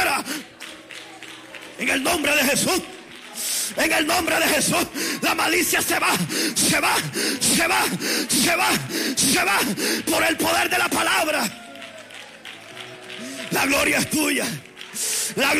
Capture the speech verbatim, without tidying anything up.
fuera. En el nombre de Jesús. En el nombre de Jesús. La malicia se va, se va, se va, se va, se va. Por el poder de la palabra. La gloria es tuya. La gloria